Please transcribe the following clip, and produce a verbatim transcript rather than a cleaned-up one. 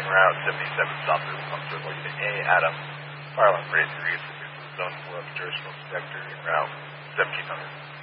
Route seventy-seven, stop through one circle, unit A, Adam. Fire alarm for eight three, zone four, jurisdictional inspector, in Route seventeen hundred.